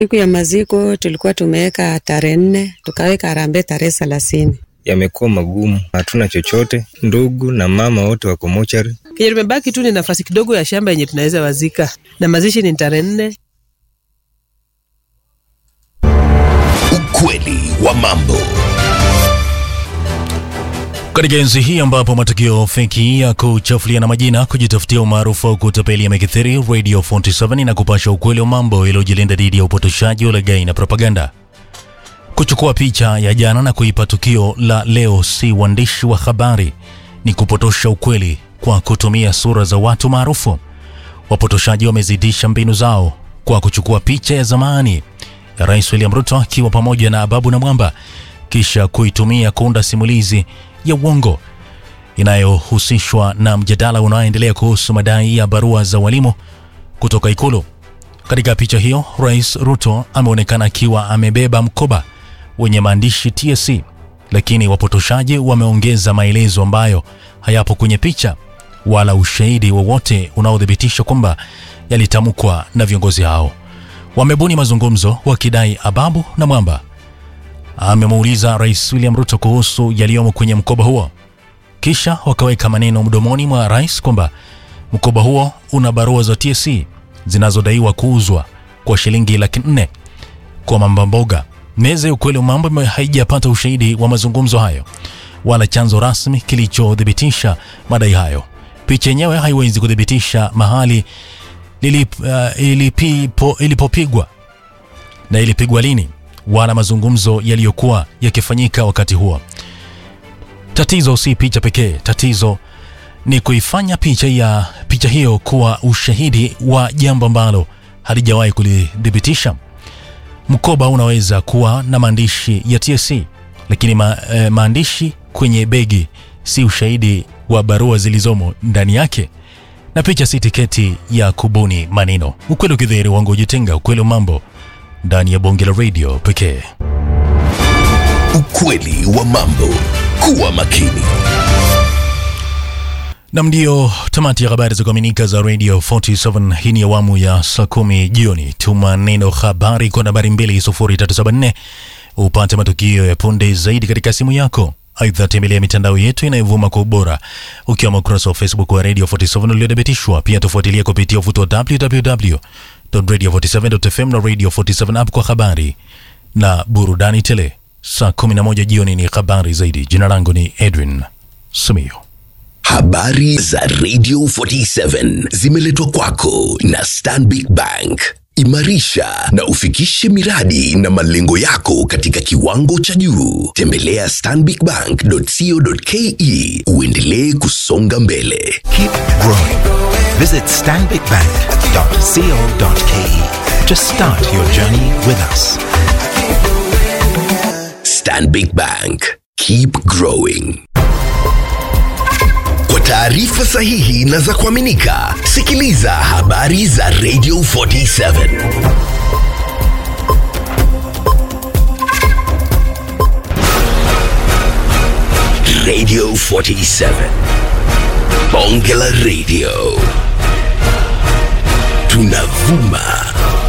Siku ya maziko tulikuwa tumeweka tarehe 4, tukaweka harambee tarehe 30. Yamekuwa magumu, hatuna chochote, ndugu na mama wote wako mochari. Kile tumebaki tu ni nafasi kidogo ya shamba yenye tunaweza wazika, na mazishi ni tarehe 4. Ukweli wa mambo. Katika enzi hii ambapo matukio feki ya kuchafuliana majina, kujitafutia umaarufu au kutapeli yamekithiri, Radio 47 inakupasha ukweli wa mambo iliyojilinda dhidi ya upotoshaji, ulaghai na propaganda. Kuchukua picha ya jana na kuipa tukio la leo si uandishi wa habari, ni kupotosha ukweli kwa kutumia sura za watu maarufu. Wapotoshaji wamezidisha mbinu zao kwa kuchukua picha ya zamani ya Rais William Ruto akiwa pamoja na Babu na Mwamba, kisha kuitumia kuunda simulizi ya uongo inayohusishwa na mjadala unaoendelea kuhusu madai ya barua za walimu kutoka Ikulu. Katika picha hiyo, Rais Ruto ameonekana akiwa amebeba mkoba wenye maandishi TSC, lakini wapotoshaji wameongeza maelezo ambayo hayapo kwenye picha wala ushahidi wowote unaodhibitisha kwamba yalitamkwa na viongozi hao. Wamebuni mazungumzo wakidai Babu na Mwamba amemuuliza Rais William Ruto kuhusu yaliyomo kwenye mkoba huo, kisha wakaweka maneno mdomoni mwa rais kwamba mkoba huo una barua za TSC zinazodaiwa kuuzwa kwa shilingi 400,000 kwa mamba mboga. Meza ya ukweli wa mambo haijapata ushahidi wa mazungumzo hayo wala chanzo rasmi kilichodhibitisha madai hayo. Picha yenyewe haiwezi kudhibitisha mahali ilipopigwa na ilipigwa lini, wala mazungumzo yaliyokuwa yakifanyika wakati huo. Tatizo si picha pekee, tatizo ni kuifanya picha hiyo kuwa ushahidi wa jambo ambalo halijawahi kulidhibitisha. Mkoba unaweza kuwa na maandishi ya TSC, lakini maandishi kwenye begi si ushahidi wa barua zilizomo ndani yake, na picha si tiketi ya kubuni maneno. Ukweli ukidhihiri wangu ujitenga, ukweli wa mambo ndani ya bonge la radio pekee. Ukweli wa mambo. Kuwa makini. Na ndio tamati ya habari za kuaminika za Radio 47. Hii ni awamu ya saa 10 jioni. Tuma neno habari kwa nambari 20374 upate matukio ya punde zaidi katika simu yako. Aidha, tembelea mitandao yetu inayovuma kwa ubora, ukiwemo ukurasa wa Facebook wa Radio 47 uliothibitishwa. Pia tufuatilie kupitia ufuti wa www.radio47.fm na Radio 47 app kwa habari na burudani tele. Saa 11 jioni ni habari zaidi. Jina langu ni Edwin Sumio. Habari za Radio 47 zimeletwa kwako na Stanbic Bank. Imarisha na ufikishe miradi na malengo yako katika kiwango cha juu. Tembelea stanbicbank.co.ke uendelee kusonga mbele. Keep growing. Visit stanbicbank.co.ke to start your journey with us. Stanbic Bank. Keep growing. Kwa taarifa sahihi na za kuaminika, sikiliza habari za Radio 47. Radio 47. Bonge la Radio. Tunavuma